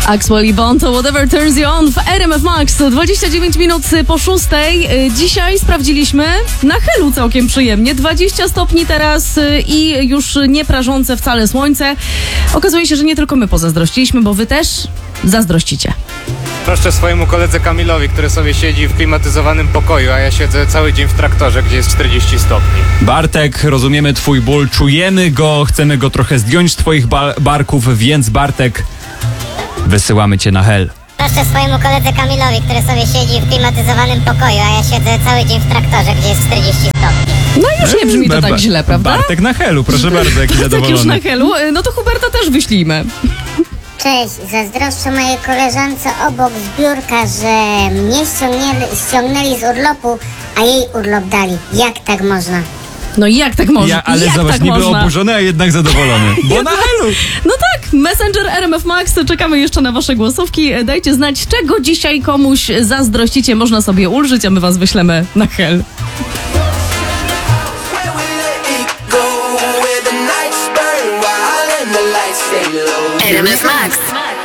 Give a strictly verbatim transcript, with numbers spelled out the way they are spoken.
Axwell i Bon to Whatever Turns You On w R M F Max. dwadzieścia dziewięć minut po szóstej. Dzisiaj sprawdziliśmy na Helu całkiem przyjemnie. dwadzieścia stopni teraz i już nie prażące wcale słońce. Okazuje się, że nie tylko my pozazdrościliśmy, bo wy też zazdrościcie. Proszę swojemu koledze Kamilowi, który sobie siedzi w klimatyzowanym pokoju, a ja siedzę cały dzień w traktorze, gdzie jest czterdzieści stopni. Bartek, rozumiemy twój ból, czujemy go, chcemy go trochę zdjąć z twoich ba- barków, więc Bartek, wysyłamy cię na hel. Proszę swojemu koledze Kamilowi, który sobie siedzi w klimatyzowanym pokoju, a ja siedzę cały dzień w traktorze, gdzie jest czterdzieści stopni. No i już nie brzmi to Ba- tak ba- źle, prawda? Bartek na helu, proszę bardzo, jaki Tak już zadowolony. na Helu. No to Huberta też wyślijmy. Cześć, zazdroszczę mojej koleżance obok z biurka, że mnie ściągnęli, ściągnęli z urlopu, a jej urlop dali. Jak tak można? No i jak tak można? Ja, ale jak zobacz, tak niby można? oburzony, a jednak zadowolony. Bo na helu. No tak, Messenger R M F Max, czekamy jeszcze na wasze głosówki. Dajcie znać, czego dzisiaj komuś zazdrościcie. Można sobie ulżyć, a my was wyślemy na hel. R M F Max.